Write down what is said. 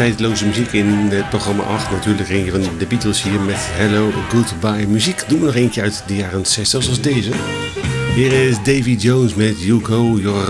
tijdloze muziek in het programma 8. Natuurlijk eentje van de Beatles hier met Hello Goodbye. Muziek doen we nog eentje uit de jaren 60 zoals deze. Hier is Davy Jones met You Go Your